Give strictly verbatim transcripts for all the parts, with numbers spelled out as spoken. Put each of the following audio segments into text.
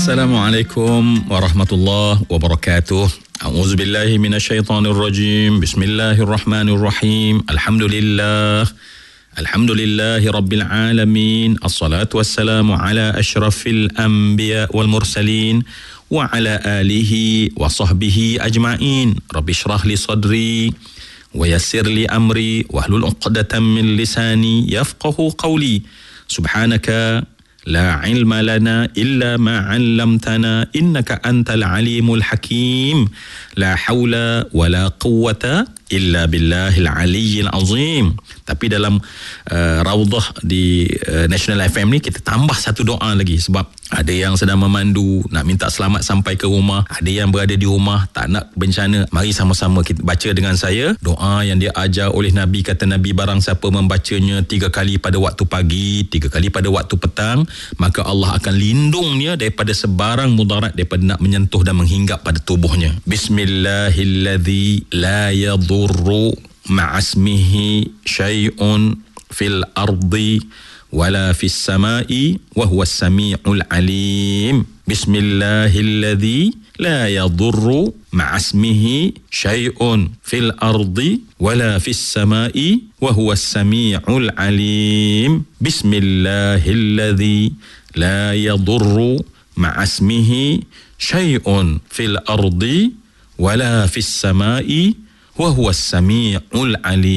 Assalamualaikum warahmatullahi wabarakatuh. A'udzu billahi minasyaitonir rajim. Bismillahirrahmanirrahim. Alhamdulillah. Alhamdulillahi rabbil alamin. Assalatu wassalamu ala asyrafil anbiya wal mursalin wa ala alihi wa sahbihi ajma'in. Rabbi shrah li sadri wa yassir li amri wahlul 'uqdatam min lisani yafqahu qawli. Subhanaka la ilma lana illa ma 'allamtana innaka antal alimul hakim. La haula wala quwwata illa billahil aliyyil azim. Tapi dalam uh, Raudhah di uh, National F M ni kita tambah satu doa lagi, sebab ada yang sedang memandu nak minta selamat sampai ke rumah, ada yang berada di rumah tak nak bencana. Mari sama-sama kita baca dengan saya doa yang dia ajar oleh Nabi. Kata Nabi, barang siapa membacanya tiga kali pada waktu pagi, tiga kali pada waktu petang, maka Allah akan lindungnya daripada sebarang mudarat daripada nak menyentuh dan menghinggap pada tubuhnya. Bismillahilladzi la yadurru ma'asmihi syai'un fil ardi wala fis samai wa huwas samiul alim. Bismillahilladzi la yadurru ma'asmihi syai'un fil ardi wala fis samai wa huwas samiul alim. Bismillahilladzi la yadurru ma'asmihi syai'un fil ardi wala fis samai wa huwas samiul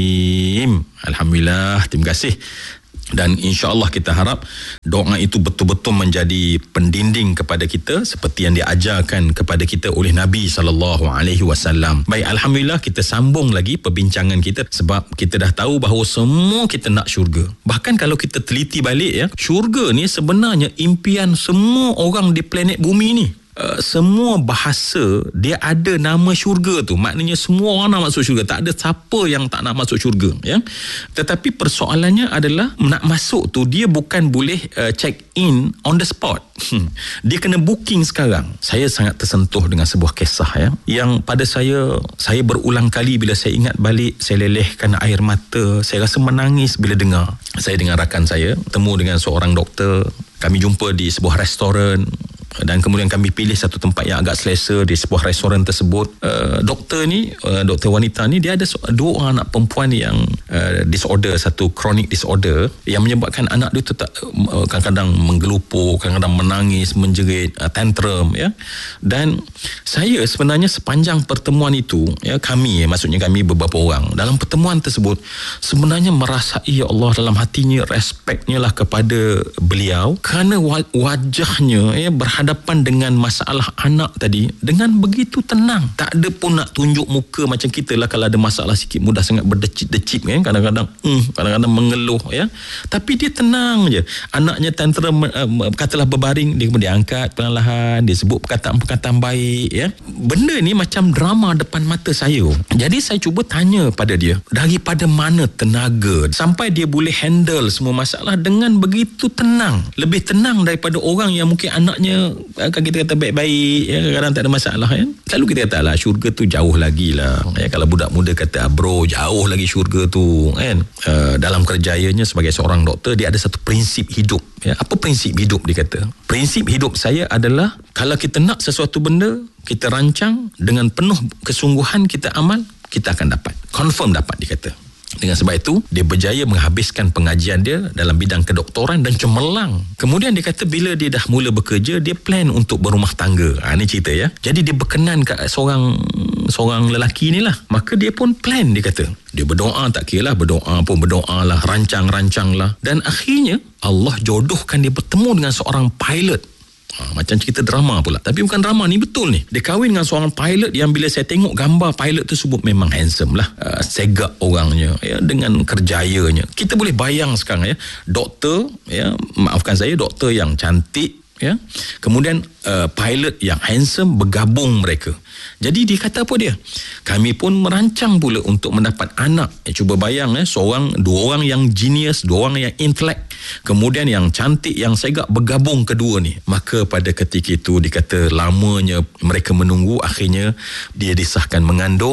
alim. Alhamdulillah, terima kasih. Dan insya-Allah kita harap doa itu betul-betul menjadi pendinding kepada kita seperti yang diajarkan kepada kita oleh Nabi sallallahu alaihi wasallam. Baik, alhamdulillah kita sambung lagi perbincangan kita, sebab kita dah tahu bahawa semua kita nak syurga. Bahkan kalau kita teliti balik ya, syurga ni sebenarnya impian semua orang di planet bumi ni. Uh, semua bahasa dia ada nama syurga tu. Maknanya semua orang nak masuk syurga. Tak ada siapa yang tak nak masuk syurga ya. Tetapi persoalannya adalah nak masuk tu dia bukan boleh uh, check in on the spot. Hmm. Dia kena booking sekarang. Saya sangat tersentuh dengan sebuah kisah ya, yang pada saya saya berulang kali bila saya ingat balik, saya lelehkan air mata, saya rasa menangis bila dengar. Saya dengan rakan saya temu dengan seorang doktor. Kami jumpa di sebuah restoran dan kemudian kami pilih satu tempat yang agak selesa di sebuah restoran tersebut. Uh, doktor ni, uh, doktor wanita ni, dia ada dua orang anak perempuan yang uh, disorder, satu chronic disorder yang menyebabkan anak dia tu tak, uh, kadang-kadang menggelupur, kadang-kadang menangis, menjerit, uh, tantrum ya. Dan saya sebenarnya sepanjang pertemuan itu ya, kami maksudnya kami beberapa orang dalam pertemuan tersebut sebenarnya merasai, ya Allah, dalam hatinya respeknya lah kepada beliau kerana wajahnya ya berhadapan dengan masalah anak tadi dengan begitu tenang. Tak ada pun nak tunjuk muka macam kita lah, kalau ada masalah sikit mudah sangat berdecip-decip kan, kadang-kadang mm, kadang-kadang mengeluh ya. Tapi dia tenang je. Anaknya tantrum, uh, katalah berbaring, dia kemudian angkat perlahan, dia sebut perkataan-perkataan baik ya. Benda ni macam drama depan mata saya. Jadi saya cuba tanya pada dia, daripada mana tenaga sampai dia boleh handle semua masalah dengan begitu tenang, lebih tenang daripada orang yang mungkin anaknya kan kita kata baik-baik ya, kadang tak ada masalah ya. Selalu kita kata lah syurga tu jauh lagi lah ya. Kalau budak muda kata bro, jauh lagi syurga tu kan. Uh, dalam kerjayanya sebagai seorang doktor, dia ada satu prinsip hidup ya. Apa prinsip hidup dia kata? Prinsip hidup saya adalah kalau kita nak sesuatu benda, kita rancang dengan penuh kesungguhan, kita amal, kita akan dapat, confirm dapat, dia kata. Dengan sebab itu dia berjaya menghabiskan pengajian dia dalam bidang kedoktoran dan cemerlang. Kemudian dia kata bila dia dah mula bekerja, dia plan untuk berumah tangga. Ha, ni cerita ya. Jadi dia berkenan kat seorang seorang lelaki ni lah. Maka dia pun plan, dia kata. Dia berdoa, tak kira lah berdoa pun berdoa lah, rancang-rancang lah. Dan akhirnya Allah jodohkan dia bertemu dengan seorang pilot. Ha, macam cerita drama pula. Tapi bukan drama, ni betul ni. Dia kahwin dengan seorang pilot yang bila saya tengok gambar pilot tersebut memang handsome lah. Uh, segak orangnya ya, dengan kerjayanya. Kita boleh bayang sekarang ya, doktor ya, maafkan saya, doktor yang cantik ya, kemudian uh, pilot yang handsome, bergabung mereka. Jadi dia kata apa dia? Kami pun merancang pula untuk mendapat anak. Eh, cuba bayang eh, seorang, dua orang yang genius, dua orang yang intelek, kemudian yang cantik, yang segak, bergabung kedua ni. Maka pada ketika itu dikata lamanya mereka menunggu, akhirnya dia disahkan mengandung.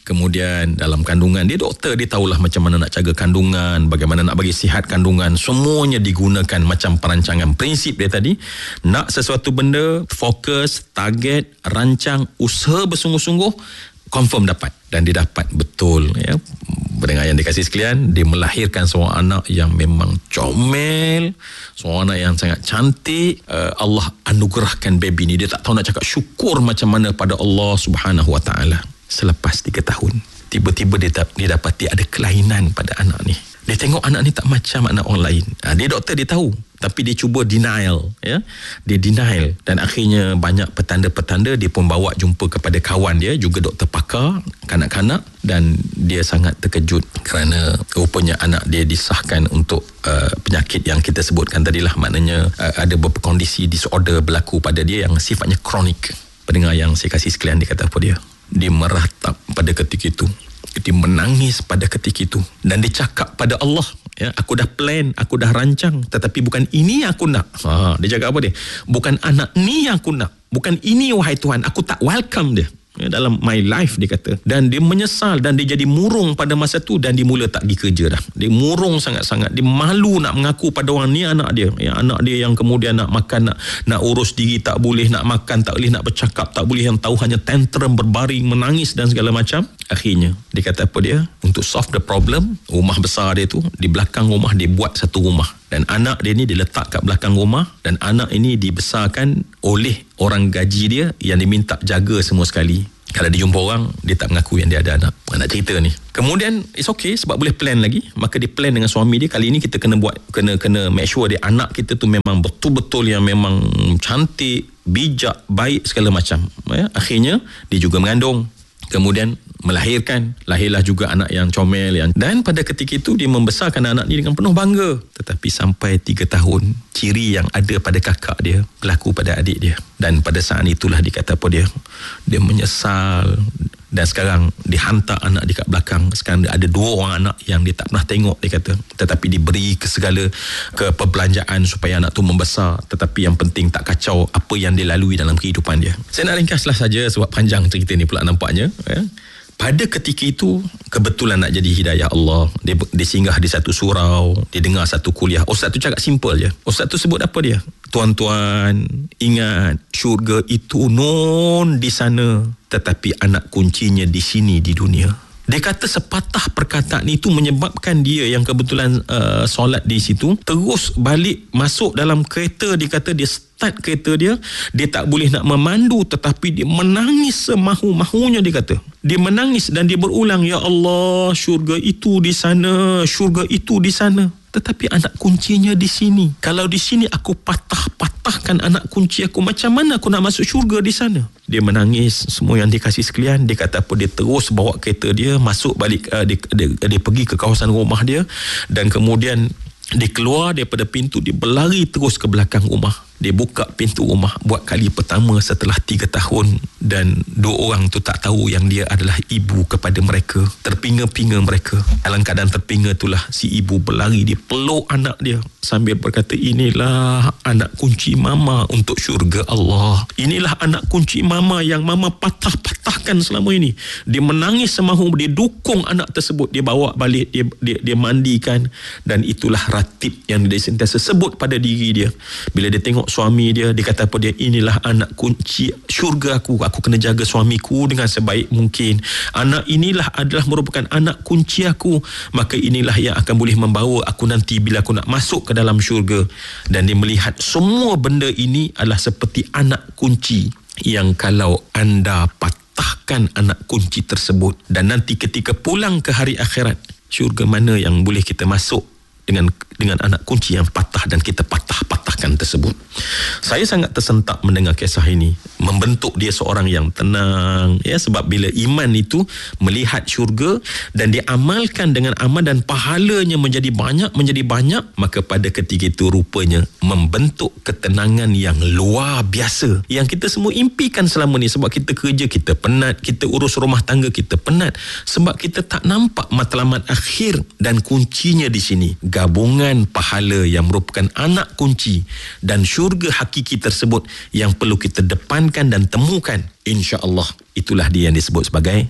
Kemudian dalam kandungan, dia doktor, dia tahulah macam mana nak jaga kandungan, bagaimana nak bagi sihat kandungan, semuanya digunakan macam perancangan. Prinsip dia tadi, nak sesuatu benda, fokus, target, rancang, usaha bersungguh-sungguh, confirm dapat. Dan dia dapat betul. Ya. Pendengar yang dikasihi sekalian, dia melahirkan seorang anak yang memang comel, seorang anak yang sangat cantik. Uh, Allah anugerahkan baby ni. Dia tak tahu nak cakap syukur macam mana pada Allah Subhanahu Wa Taala. Selepas tiga tahun, tiba-tiba dia, dia dapati ada kelainan pada anak ni. Dia tengok anak ni tak macam anak orang lain. Ha, dia doktor, dia tahu. Tapi dia cuba denial. Ya? Dia denial. Dan akhirnya banyak petanda-petanda, dia pun bawa jumpa kepada kawan dia, juga doktor pakar kanak-kanak. Dan dia sangat terkejut kerana rupanya anak dia disahkan untuk uh, penyakit yang kita sebutkan tadilah. Maknanya uh, ada beberapa kondisi disorder berlaku pada dia yang sifatnya kronik. Pendengar yang saya kasih sekalian, dia kata apa dia? Dia meratap pada ketika itu. Dia menangis pada ketika itu. Dan dia cakap pada Allah, ya, aku dah plan, aku dah rancang, tetapi bukan ini yang aku nak. Ha, dia cakap apa dia? Bukan anak ni yang aku nak. Bukan ini, wahai Tuhan. Aku tak welcome dia. Ya, dalam my life, dia kata. Dan dia menyesal dan dia jadi murung pada masa tu, dan dia mula tak pergi kerja dah. Dia murung sangat-sangat. Dia malu nak mengaku pada orang ni anak dia. Ya, anak dia yang kemudian nak makan, nak, nak urus diri tak boleh, nak makan tak boleh, nak bercakap tak boleh, yang tahu hanya tantrum, berbaring, menangis dan segala macam. Akhirnya, dia kata apa dia? Untuk solve the problem, rumah besar dia tu, di belakang rumah dia buat satu rumah. Dan anak dia ni diletak kat belakang rumah, dan anak ini dibesarkan oleh orang gaji dia yang diminta jaga semua sekali. Kalau dia jumpa orang, dia tak mengaku yang dia ada anak. Nak cerita ni. Kemudian it's okay sebab boleh plan lagi. Maka dia plan dengan suami dia, kali ini kita kena buat, kena kena make sure dia anak kita tu memang betul-betul yang memang cantik, bijak, baik segala macam. Ya, akhirnya dia juga mengandung. Kemudian melahirkan, lahirlah juga anak yang comel yang, dan pada ketika itu dia membesarkan anak ni dengan penuh bangga. Tetapi sampai tiga tahun, ciri yang ada pada kakak dia berlaku pada adik dia. Dan pada saat itulah dia kata apa dia? Dia menyesal. Dan sekarang dihantar anak dia kat belakang. Sekarang ada dua orang anak yang dia tak pernah tengok, dia kata. Tetapi diberi ke segala ke perbelanjaan supaya anak tu membesar. Tetapi yang penting tak kacau apa yang dia lalui dalam kehidupan dia. Saya nak ringkaslah saja sebab panjang cerita ni pula nampaknya. Ya. Pada ketika itu, kebetulan nak jadi hidayah Allah. Dia, dia singgah di satu surau, dia dengar satu kuliah. Ustaz tu cakap simple je. Ustaz tu sebut apa dia? Tuan-tuan, ingat, syurga itu non di sana, tetapi anak kuncinya di sini, di dunia. Dia kata sepatah perkataan itu menyebabkan dia yang kebetulan uh, solat di situ, terus balik masuk dalam kereta. Dia kata dia start kereta dia, dia tak boleh nak memandu, tetapi dia menangis semahu-mahunya. Dia kata dia menangis dan dia berulang, ya Allah, syurga itu di sana, syurga itu di sana, tetapi anak kuncinya di sini. Kalau di sini aku patah-patahkan anak kunci aku, macam mana aku nak masuk syurga di sana? Dia menangis semua yang dikasih sekalian. Dia kata apa? Dia terus bawa kereta dia masuk balik, uh, dia, dia, dia pergi ke kawasan rumah dia, dan kemudian dia keluar daripada pintu, dia berlari terus ke belakang rumah. Dia buka pintu rumah buat kali pertama setelah tiga tahun, dan dua orang tu tak tahu yang dia adalah ibu kepada mereka. Terpinga-pinga mereka. Dalam keadaan terpinga itulah si ibu berlari, dia peluk anak dia sambil berkata, inilah anak kunci mama untuk syurga Allah. Inilah anak kunci mama yang mama patah-patahkan selama ini. Dia menangis semahu, dia dukung anak tersebut, dia bawa balik, dia, dia, dia mandikan, dan itulah ratib yang dia sentiasa sebut pada diri dia. Bila dia tengok suami dia, dia kata apa dia? Inilah anak kunci syurga aku. Aku kena jaga suamiku dengan sebaik mungkin. Anak inilah adalah merupakan anak kunci aku. Maka inilah yang akan boleh membawa aku nanti bila aku nak masuk ke dalam syurga. Dan dia melihat semua benda ini adalah seperti anak kunci yang kalau anda patahkan anak kunci tersebut, dan nanti ketika pulang ke hari akhirat, syurga mana yang boleh kita masuk dengan dengan anak kunci yang patah dan kita patah-patahkan tersebut. Saya sangat tersentak mendengar kisah ini. Membentuk dia seorang yang tenang, ya, sebab bila iman itu melihat syurga dan diamalkan dengan amal dan pahalanya menjadi banyak, menjadi banyak, maka pada ketika itu rupanya membentuk ketenangan yang luar biasa yang kita semua impikan selama ni. Sebab kita kerja, kita penat, kita urus rumah tangga, kita penat, sebab kita tak nampak matlamat akhir, dan kuncinya di sini. Gabungan pahala yang merupakan anak kunci dan syurga hakiki tersebut yang perlu kita depankan dan temukan. InsyaAllah itulah dia yang disebut sebagai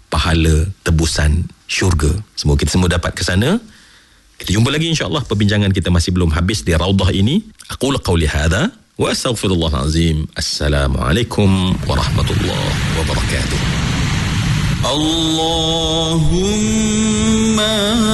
pahala tebusan syurga. Semoga kita semua dapat ke sana. Kita jumpa lagi insya-Allah. Perbincangan kita masih belum habis di Raudhah ini. Aqulu qawli hadha wa astaghfirullahal azim. Assalamualaikum warahmatullahi wabarakatuh. Allahumma